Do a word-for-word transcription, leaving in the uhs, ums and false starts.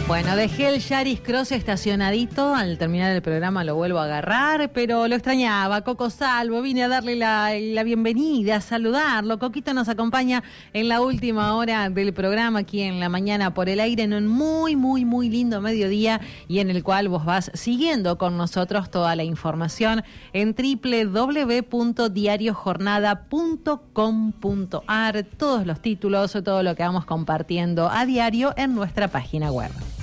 Bueno, dejé el Yaris Cross estacionadito, al terminar el programa lo vuelvo a agarrar, pero lo extrañaba. Coco Salvo, vine a darle la, la bienvenida, a saludarlo. Coquito nos acompaña en la última hora del programa, aquí en La Mañana por el Aire, en un muy, muy, muy lindo mediodía, y en el cual vos vas siguiendo con nosotros toda la información en doble u doble u doble u punto diario jornada punto com punto a r, todos los títulos, todo lo que vamos compartiendo a diario en nuestra página web.